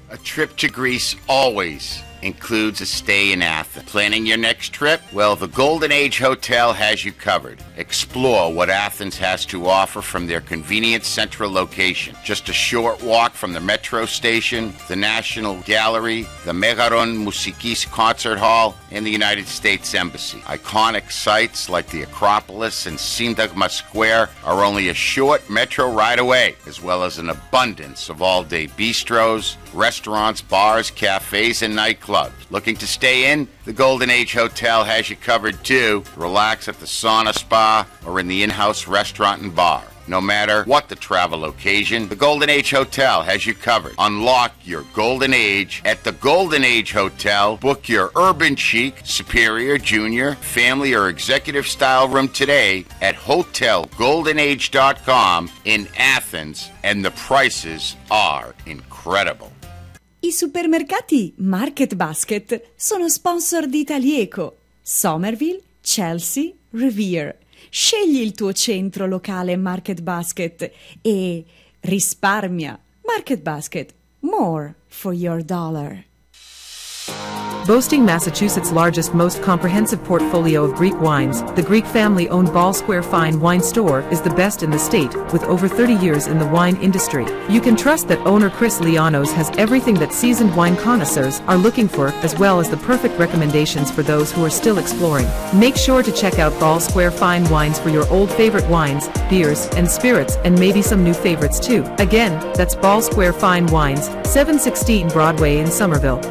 A trip to Greece always includes a stay in Athens. Planning your next trip? Well, the Golden Age Hotel has you covered. Explore what Athens has to offer from their convenient central location. Just a short walk from the metro station, the National Gallery, the Megaron Mousikis Concert Hall, and the United States Embassy. Iconic sites like the Acropolis and Syntagma Square are only a short metro ride away, as well as an abundance of all-day bistros, restaurants, bars, cafes, and nightclubs. Looking to stay in? The Golden Age Hotel has you covered too. Relax at the sauna spa or in the in-house restaurant and bar. No matter what the travel occasion, the Golden Age Hotel has you covered. Unlock your Golden Age at the Golden Age Hotel. Book your urban chic, superior, junior, family, or executive style room today at hotelgoldenage.com in Athens, and the prices are incredible. I supermercati Market Basket sono sponsor di Talieco, Somerville, Chelsea, Revere. Scegli il tuo centro locale Market Basket e risparmia. Market Basket. More for your dollar. Boasting Massachusetts' largest, most comprehensive portfolio of Greek wines, the Greek family-owned Ball Square Fine Wine Store is the best in the state, with over 30 years in the wine industry. You can trust that owner Chris Lianos has everything that seasoned wine connoisseurs are looking for, as well as the perfect recommendations for those who are still exploring. Make sure to check out Ball Square Fine Wines for your old favorite wines, beers, and spirits, and maybe some new favorites too. Again, that's Ball Square Fine Wines, 716 Broadway in Somerville.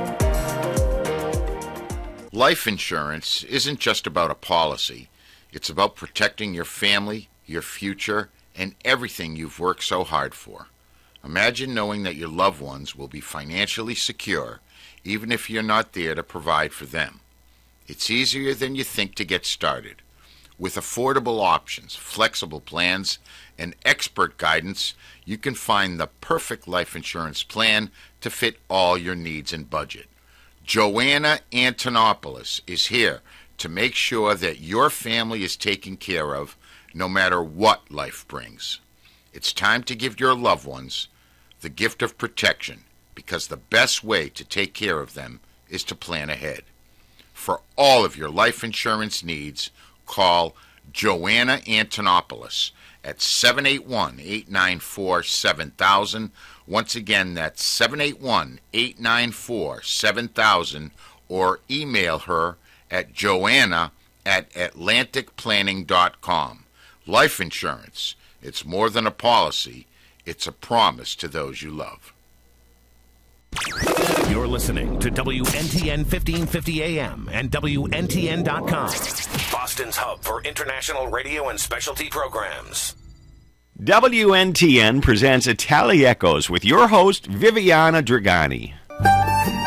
Life insurance isn't just about a policy. It's about protecting your family, your future, and everything you've worked so hard for. Imagine knowing that your loved ones will be financially secure, even if you're not there to provide for them. It's easier than you think to get started. With affordable options, flexible plans, and expert guidance, you can find the perfect life insurance plan to fit all your needs and budget. Joanna Antonopoulos is here to make sure that your family is taken care of no matter what life brings. It's time to give your loved ones the gift of protection, because the best way to take care of them is to plan ahead. For all of your life insurance needs, call Joanna Antonopoulos at 781-894-7000. Once again, that's 781-894-7000, or email her at joanna@atlanticplanning.com. Life insurance, it's more than a policy, it's a promise to those you love. You're listening to WNTN 1550 AM and WNTN.com, Boston's hub for international radio and specialty programs. WNTN presents Italiecos with your host, Viviana Dragani.